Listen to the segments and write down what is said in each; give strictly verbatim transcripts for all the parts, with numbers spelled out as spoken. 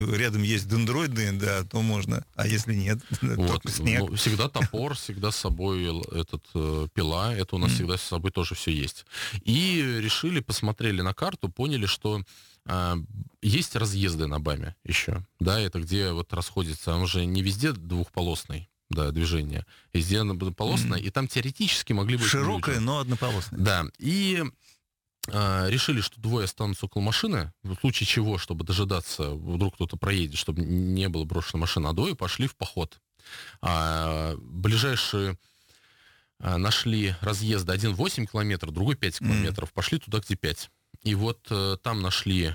рядом есть дендроиды, да, то можно, а если нет, Вот. только снег. Ну, всегда топор, всегда с собой этот э, пила, это у нас mm. всегда с собой тоже все есть. И решили, посмотрели на карту, поняли, что э, есть разъезды на БАМе еще, да, это где вот расходится, он же не везде двухполосный. Да, движение. Везде однополосное, mm. и там теоретически могли быть широкое, люди. но однополосное. Да, и э, решили, что двое останутся около машины, в случае чего, чтобы дожидаться, вдруг кто-то проедет, чтобы не было брошена машина, а двое пошли в поход. А, ближайшие а, нашли разъезды, один восемь километров, другой пять километров, mm. пошли туда, где пять. И вот э, там нашли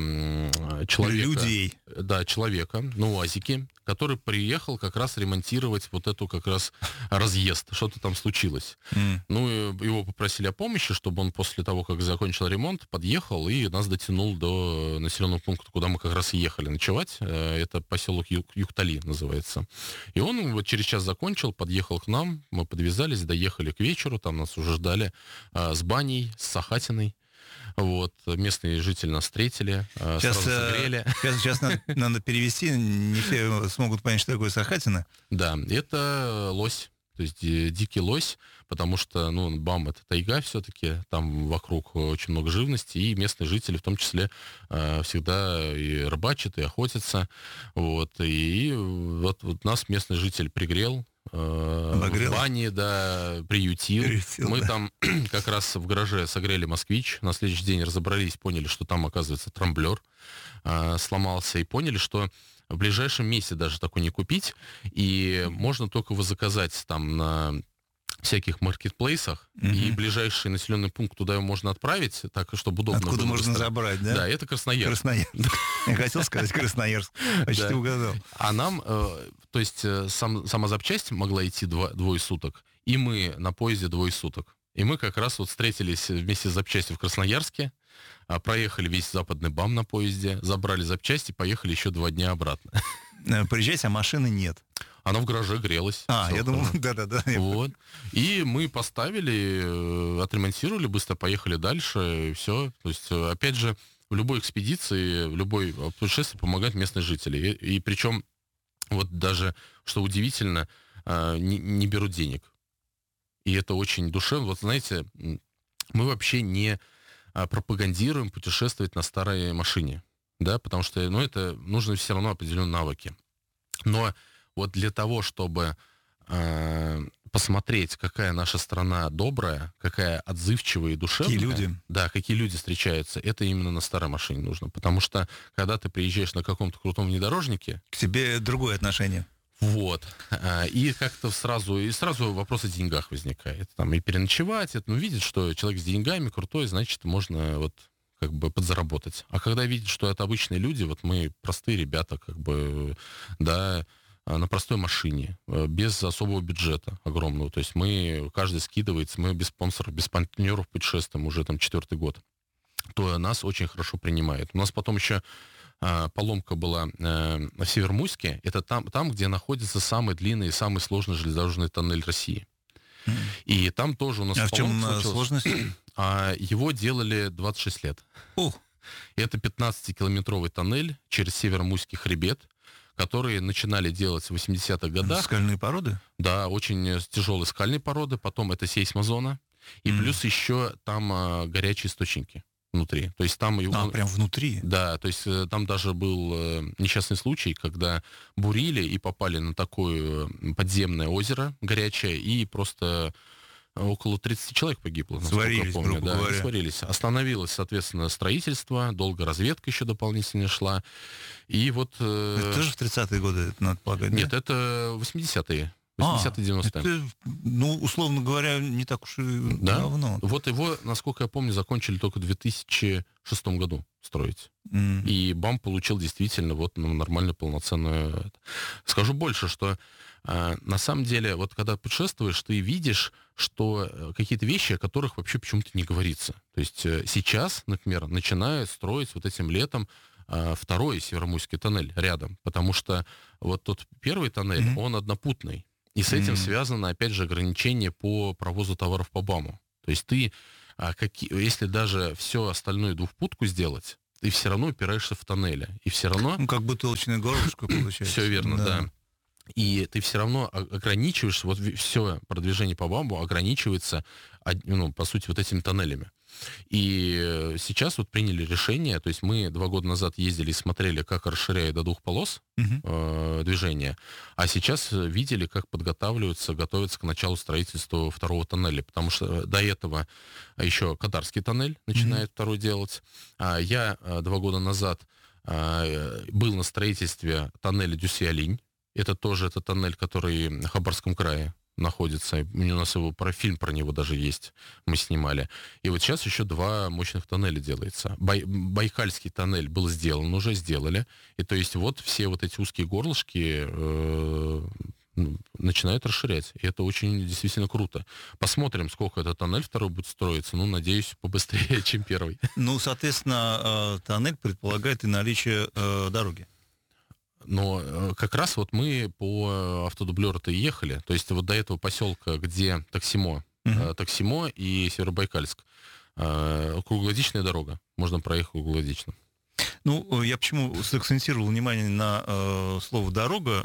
э, человека, людей. Да, человека на УАЗике, который приехал как раз ремонтировать вот эту как раз разъезд. Что-то там случилось. Mm. Ну, его попросили о помощи, чтобы он после того, как закончил ремонт, подъехал и нас дотянул до населенного пункта, куда мы как раз и ехали ночевать. Это поселок Юк- Юктали называется. И он вот через час закончил, подъехал к нам, мы подвязались, доехали к вечеру, там нас уже ждали э, с баней, с сахатиной. Вот, местные жители нас встретили, сейчас, сразу согрели. Сейчас, сейчас надо, надо перевести, не все смогут понять, что такое сахатина. Да, это лось, то есть дикий лось, потому что, ну, БАМ — это тайга все-таки, там вокруг очень много живности, и местные жители в том числе всегда и рыбачат, и охотятся, вот, и вот, вот нас местный житель пригрел, Обогрел. В бане, да, приютил. приютил Мы да. там как раз в гараже согрели «Москвич». На следующий день разобрались, поняли, что там, оказывается, трамблер э, сломался. И поняли, что в ближайшем месте даже такой не купить. И можно только его заказать там на всяких маркетплейсах. Mm-hmm. И ближайший населенный пункт, туда его можно отправить, так, чтобы удобно Откуда было. можно забрать, да? Да, это Красноярск. Красноярск. Я хотел сказать Красноярск. Почти угадал. А нам, то есть сам, сама запчасть могла идти два, двое суток, и мы на поезде двое суток. И мы как раз вот встретились вместе с запчастью в Красноярске, проехали весь западный БАМ на поезде, забрали запчасти, поехали еще два дня обратно. Приезжайте, а машины нет. Она в гараже грелась. А, я думал, да-да-да. Вот. И мы поставили, отремонтировали, быстро поехали дальше, и все. То есть, опять же, в любой экспедиции, в любой путешествии помогают местные жители. И, и причем, вот даже, что удивительно, не, не берут денег. И это очень душевно. Вот знаете, мы вообще не пропагандируем путешествовать на старой машине, да, потому что, ну, это нужно все равно определенные навыки. Но вот для того, чтобы э, посмотреть, какая наша страна добрая, какая отзывчивая и душевная. Какие люди. Да, какие люди встречаются, это именно на старой машине нужно. Потому что, когда ты приезжаешь на каком-то крутом внедорожнике... К тебе другое отношение. Вот. И как-то сразу, и сразу вопрос о деньгах возникает. Там и переночевать, это, ну, видит, что человек с деньгами крутой, значит, можно вот как бы подзаработать. А когда видит, что это обычные люди, вот мы простые ребята, как бы, да, на простой машине, без особого бюджета огромного. То есть мы, каждый скидывается, мы без спонсоров, без партнеров путешествуем уже там четвертый год. То нас очень хорошо принимают. У нас потом еще а, поломка была а, в Севермуське. Это там, там, где находится самый длинный и самый сложный железнодорожный тоннель России. Mm. И там тоже у нас... А в чем сложность? А, его делали двадцать шесть лет. Uh. Это пятнадцатикилометровый тоннель через Севермуський хребет, которые начинали делать в восьмидесятых годах. Скальные породы? Да, очень тяжелые скальные породы. Потом это сейсмозона. И mm. плюс еще там а, горячие источники внутри. То есть там... А, он, прям внутри? Да, то есть там даже был э, несчастный случай, когда бурили и попали на такое подземное озеро горячее, и просто около тридцать человек погибло, сварились, я помню. Да, говоря. сварились. Остановилось, соответственно, строительство, долго разведка еще дополнительно шла. И вот... Э... Это тоже в тридцатые годы, надо полагать, Нет, да? это восьмидесятые. восьмидесятые, девяностые. Это, ну, условно говоря, не так уж и да? давно. Вот его, насколько я помню, закончили только в две тысячи шестом году строить. Mm. И БАМ получил действительно вот ну, нормальную, полноценную... Скажу больше, что э, на самом деле, вот когда путешествуешь, ты видишь, что какие-то вещи, о которых вообще почему-то не говорится. То есть э, сейчас, например, начинают строить вот этим летом э, второй Северомуйский тоннель рядом, потому что вот тот первый тоннель, mm-hmm. он однопутный. И с этим mm-hmm. связано, опять же, ограничение по провозу товаров по БАМу. То есть ты, а, как, если даже все остальное двухпутку сделать, ты все равно упираешься в тоннели. И все равно... Ну, как бутылочное горлышко получается. Все верно, да. да. И ты все равно ограничиваешь, вот все продвижение по бамбу ограничивается, ну, по сути, вот этими тоннелями. И сейчас вот приняли решение, то есть мы два года назад ездили и смотрели, как расширяют до двух полос uh-huh. э, движение, а сейчас видели, как подготавливаются, готовятся к началу строительства второго тоннеля, потому что до этого еще Катарский тоннель начинает uh-huh. второй делать. А я два года назад э, был на строительстве тоннеля Дюсси-Алинь. Это тоже это тоннель, который в Хабаровском крае находится. У нас его про фильм про него даже есть. Мы снимали. И вот сейчас еще два мощных тоннеля делается. Бай, Байкальский тоннель был сделан, уже сделали. И то есть вот все вот эти узкие горлышки э, начинают расширять. И это очень действительно круто. Посмотрим, сколько этот тоннель второй будет строиться. Ну, надеюсь, побыстрее, чем первый. Ну, соответственно, тоннель предполагает и наличие э, дороги. Но как раз вот мы по автодублеру-то и ехали. То есть вот до этого поселка, где Таксимо, uh-huh. Таксимо и Северобайкальск, круглогодичная дорога. Можно проехать круглогодично. Ну, я почему сакцентировал внимание на э, слово «дорога».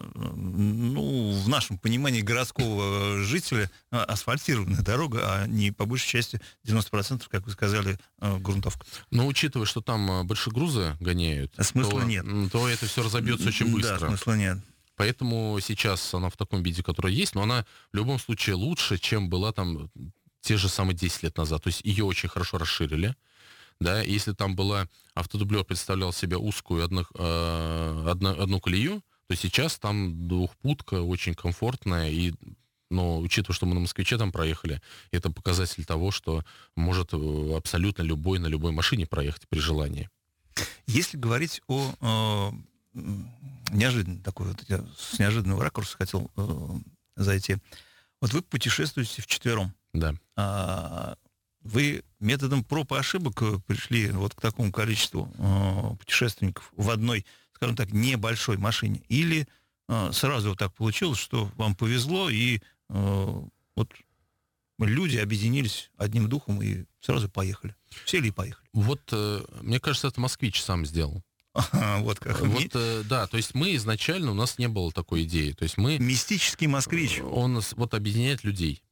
Ну, в нашем понимании городского жителя асфальтированная дорога, а не по большей части девяносто процентов, как вы сказали, э, грунтовка. Но учитывая, что там большие грузы гоняют, а смысла то, нет. то это все разобьется очень быстро. Да, смысла нет. Поэтому сейчас она в таком виде, которая есть, но она в любом случае лучше, чем была там те же самые десять лет назад. То есть ее очень хорошо расширили. Да, если там была, автодублер представлял себя узкую одну, э, одну, одну колею, то сейчас там двухпутка очень комфортная, и, но учитывая, что мы на «Москвиче» там проехали, это показатель того, что может абсолютно любой на любой машине проехать при желании. Если говорить о э, неожиданно такой вот, я с неожиданного ракурса хотел э, зайти. Вот вы путешествуете вчетвером. Да. А, вы методом проб и ошибок пришли вот к такому количеству э, путешественников в одной, скажем так, небольшой машине? Или э, сразу вот так получилось, что вам повезло, и э, вот люди объединились одним духом и сразу поехали? Сели и поехали. Вот, э, мне кажется, это «Москвич» сам сделал. Ага, вот как. Вот, э, да, то есть мы изначально, у нас не было такой идеи. То есть мы... Мистический «Москвич». Он вот объединяет людей.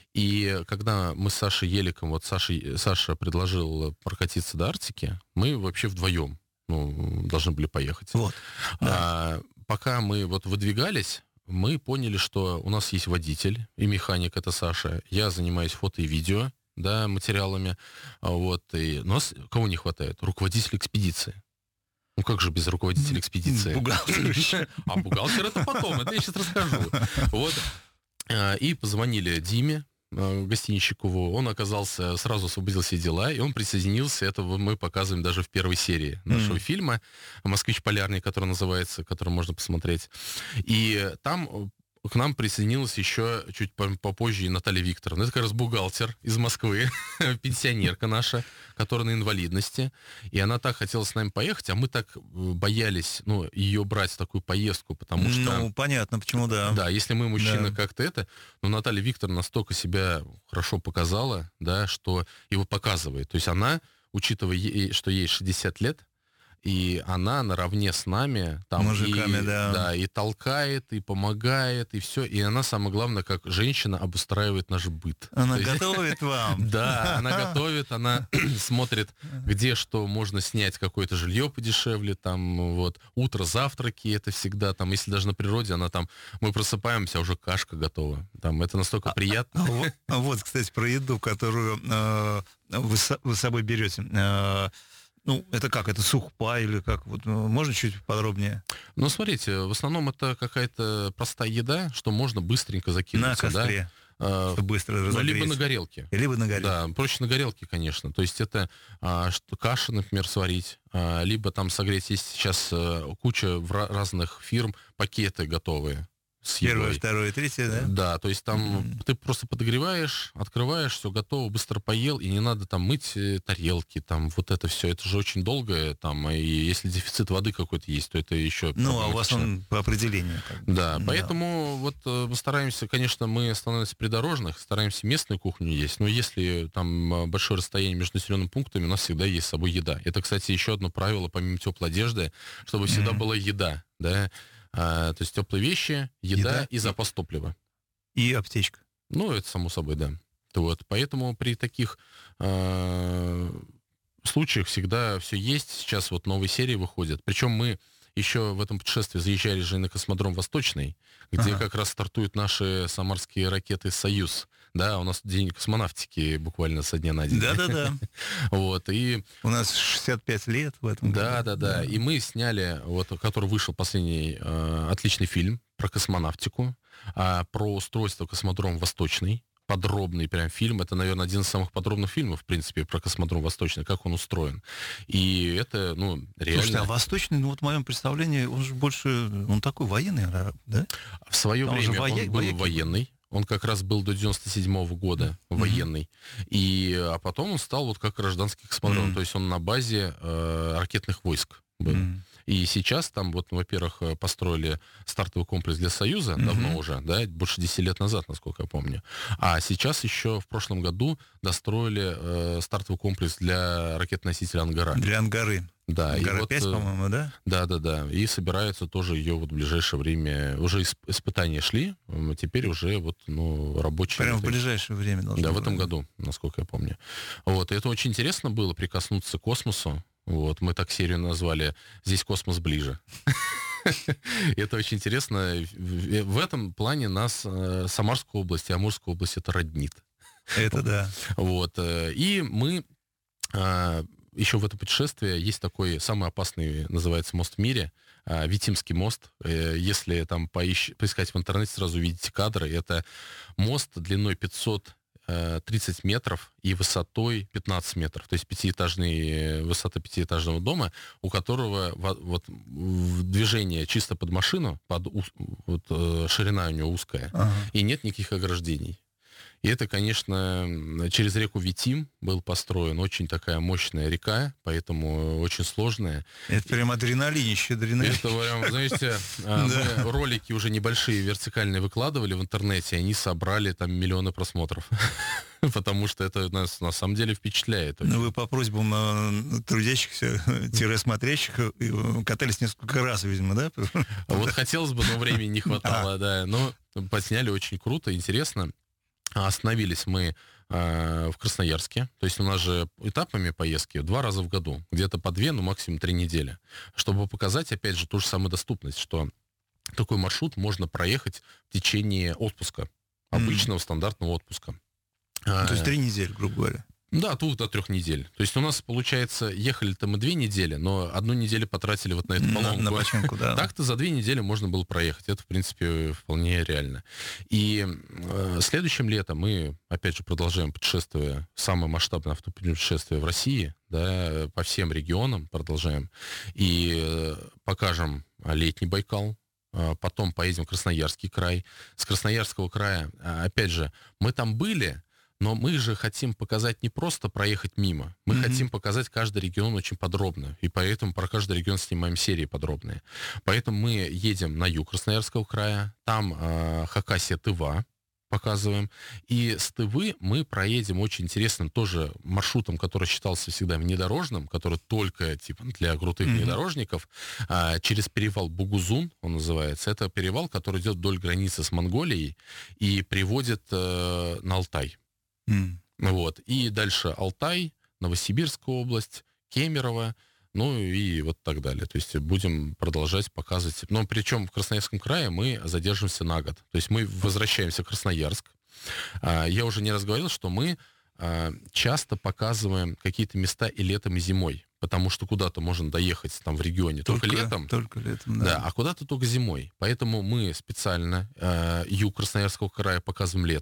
И когда мы с Сашей Еликом, вот Саша, Саша предложил прокатиться до Арктики, мы вообще вдвоем ну, должны были поехать. Вот, да. А, пока мы вот выдвигались, мы поняли, что у нас есть водитель и механик, это Саша. Я занимаюсь фото и видео, да, материалами. Вот, и у нас кого не хватает? Руководитель экспедиции. Ну как же без руководителя экспедиции? Бухгалтер. А бухгалтер это потом, это я сейчас расскажу. Вот. И позвонили Диме, Гостинщикову, он оказался, сразу освободил все дела, и он присоединился, это мы показываем даже в первой серии нашего mm-hmm. фильма «Москвич полярный», который называется, который можно посмотреть. И там к нам присоединилась еще чуть попозже Наталья Викторовна. Это как раз бухгалтер из Москвы, пенсионерка наша, которая на инвалидности. И она так хотела с нами поехать, а мы так боялись ну, ее брать в такую поездку, потому что... Ну, понятно, почему, да. Да, если мы, мужчины, да. как-то это... Но Наталья Викторовна настолько себя хорошо показала, да, что его показывает. То есть она, учитывая, что ей шестьдесят лет, и она наравне с нами там мужиками, и, да. да, и толкает, и помогает, и все. И она, самое главное, как женщина, обустраивает наш быт. Она есть, готовит вам. Да, она готовит, она смотрит, где что можно снять, какое-то жилье подешевле, там, вот, утро, завтраки, это всегда, там, если даже на природе, она там, мы просыпаемся, а уже кашка готова. Там, это настолько приятно. А, а, вот, а вот, кстати, про еду, которую э, вы, вы с собой берете. Э, Ну, это как? Это сухпа или как? Вот, можно чуть подробнее? Ну, смотрите, в основном это какая-то простая еда, что можно быстренько закинуться. На костре. Да? Быстро разогреться. Либо на горелке. Либо на горелке. Да, проще на горелке, конечно. То есть это а, что, каши, например, сварить, а, либо там согреть. Есть сейчас а, куча в разных фирм, пакеты готовые. с Первое, едой. второе, третье, да? Да, то есть там Мгм. ты просто подогреваешь, открываешь, все готово, быстро поел, и не надо там мыть э, тарелки, там вот это все. Это же очень долго, там, и если дефицит воды какой-то есть, то это еще Ну, а у вас проблематично. он по определению. Как бы. Да, поэтому вот э, мы стараемся, конечно, мы становимся придорожных, стараемся местную кухню есть, но если там э, большое расстояние между населенными пунктами, у нас всегда есть с собой еда. Это, кстати, еще одно правило, помимо теплой одежды, чтобы всегда Мгм. была еда, да. А, то есть теплые вещи, еда, Еда и и- запас топлива. И аптечка. Ну, это само собой, да. Вот, поэтому при таких э, случаях всегда все есть. Сейчас вот новые серии выходят. Причем мы еще в этом путешествии заезжали же и на космодром Восточный, где Ага. как раз стартуют наши самарские ракеты «Союз». Да, у нас день космонавтики буквально со дня на день. Да-да-да. Вот, и У нас шестьдесят пять лет в этом да, году. да, да. И мы сняли, вот, который вышел последний э, отличный фильм про космонавтику, а, про устройство космодром Восточный. Подробный прям фильм. Это, наверное, один из самых подробных фильмов, в принципе, про космодром Восточный, как он устроен. И это, ну, реально... Слушайте, а Восточный, ну вот в моем представлении, он же больше, он такой военный, да? В свое Он же время воя- он был вояки был. военный. Он как раз был до девяносто седьмого года Мгм. военный. И, а потом он стал вот как гражданский космодром. Мгм. То есть он на базе э, ракетных войск был. М. И сейчас там, вот, ну, во-первых, э, построили стартовый комплекс для Союза, Мгм. давно уже, да, больше десяти лет назад, насколько я помню. А сейчас еще в прошлом году достроили э, стартовый комплекс для ракет-носителя «Ангара». Для Ангары. Да, и Ангара вот, пять, э, по-моему, да? да, да, да. И собираются тоже ее вот в ближайшее время. Уже исп- испытания шли, м, теперь уже вот, ну, рабочие. Прямо в такие. ближайшее время должно Да, в быть. этом году, насколько я помню. Вот, и это очень интересно было прикоснуться к космосу. Вот, мы так серию назвали «Здесь космос ближе». Это очень интересно. В в этом плане нас э, Самарская область и Амурская область это роднит. Это да. Вот. э, И мы а, еще в это путешествие есть такой самый опасный, называется, мост в мире, а, Витимский мост. Э, Если там поищ- поискать в интернете, сразу увидите кадры. Это мост длиной пятьсот тридцать метров и высотой пятнадцать метров. То есть пятиэтажный, высота пятиэтажного дома, у которого во- вот в движение чисто под машину, под ус- вот, э, ширина у него узкая, Ага. и нет никаких ограждений. И это, конечно, м, через реку Витим был построен. Очень такая мощная река, поэтому очень сложная. Это прям адреналинище, адреналин. Это прям, знаете, а, Да. мы ролики уже небольшие, вертикальные выкладывали в интернете, и они собрали там миллионы просмотров. Потому что это нас на самом деле впечатляет. Ну, вы по просьбам э, трудящихся-смотрящих э, катались несколько раз, видимо, да? А Вот хотелось бы, но времени не хватало, да. Но подсняли очень круто, интересно. А Остановились мы э, в Красноярске. То есть у нас же этапами поездки два раза в году. Где-то по две, ну максимум три недели. Чтобы показать, опять же, ту же самую доступность, что такой маршрут можно проехать в течение отпуска. Обычного стандартного отпуска. Ну, то есть А, три недели, грубо говоря. Да, от двух до трех недель. То есть у нас, получается, ехали-то мы две недели, но одну неделю потратили вот на эту На, поломку. на починку, да. Так-то за две недели можно было проехать. Это, в принципе, вполне реально. И э, следующим летом мы, опять же, продолжаем путешествие, самое масштабное автопутешествие в России, да, по всем регионам продолжаем. И э, покажем летний Байкал, э, потом поедем в Красноярский край. С Красноярского края, э, опять же, мы там были, но мы же хотим показать не просто проехать мимо, мы Мгм. хотим показать каждый регион очень подробно, и поэтому про каждый регион снимаем серии подробные. Поэтому мы едем на юг Красноярского края, там э, Хакасия, Тыва показываем, и с Тывы мы проедем очень интересным тоже маршрутом, который считался всегда внедорожным, который только типа для крутых Мгм. внедорожников, а, через перевал Бугузун, он называется. Это перевал, который идет вдоль границы с Монголией и приводит э, на Алтай. М. Вот. И дальше Алтай, Новосибирская область, Кемерово, ну и вот так далее. То есть будем продолжать показывать. Но причем в Красноярском крае мы задержимся на год. То есть мы возвращаемся в Красноярск. А, Я уже не раз говорил, что мы а, часто показываем какие-то места и летом, и зимой. Потому что куда-то можно доехать там в регионе только, летом. Только летом, Да, да. а куда-то только зимой. Поэтому мы специально э, юг Красноярского края показываем летом,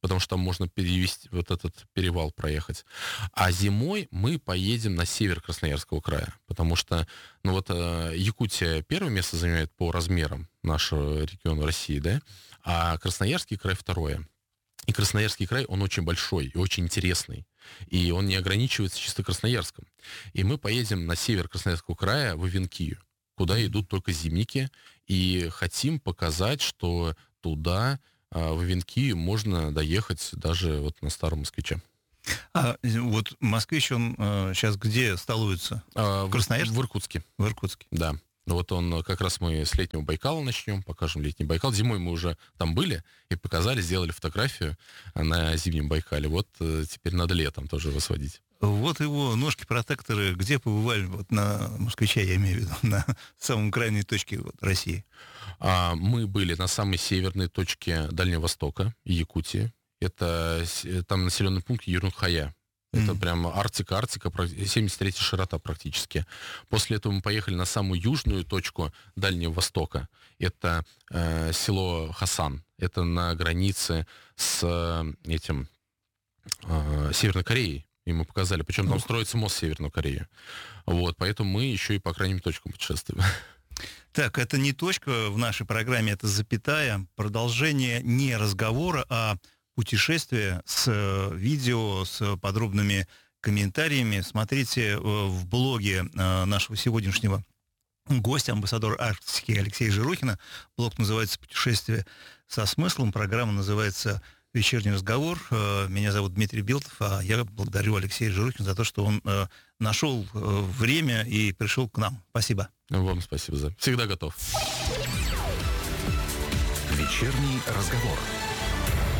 потому что там можно перевести вот этот перевал проехать. А зимой мы поедем на север Красноярского края, потому что, ну вот, Якутия первое место занимает по размерам нашего региона России, да, а Красноярский край второе. И Красноярский край, он очень большой и очень интересный. И он не ограничивается чисто Красноярском. И мы поедем на север Красноярского края, в Ивенкию, куда идут только зимники, и хотим показать, что туда, в Ивенкию, можно доехать даже вот на старом москвиче. А вот москвич, он сейчас где столуется? А, в Красноярске? В Иркутске. В Иркутске. Да. Вот он, как раз мы с летнего Байкала начнем, покажем летний Байкал. Зимой мы уже там были и показали, сделали фотографию на зимнем Байкале. Вот теперь надо летом тоже его сводить. Вот его ножки-протекторы, где побывали вот на москвича, я имею в виду, на самом крайней точке вот, России? А, мы были на самой северной точке Дальнего Востока, Якутии. Это там населенный пункт Юрунхая. Это mm. прям Арктика-Арктика, семьдесят третья широта практически. После этого мы поехали на самую южную точку Дальнего Востока. Это э, село Хасан. Это на границе с э, этим э, Северной Кореей. И мы показали. Причем там строится мост в Северную Корею. Вот, поэтому мы еще и по крайним точкам путешествуем. Так, это не точка в нашей программе, это запятая. Продолжение не разговора, а путешествие с видео, с подробными комментариями. Смотрите в блоге нашего сегодняшнего гостя, амбассадора Арктики Алексея Жирохина. Блог называется «Путешествие со смыслом». Программа называется «Вечерний разговор». Меня зовут Дмитрий Билтов, а я благодарю Алексея Жирохина за то, что он нашел время и пришел к нам. Спасибо. Вам спасибо за... Всегда готов. «Вечерний разговор».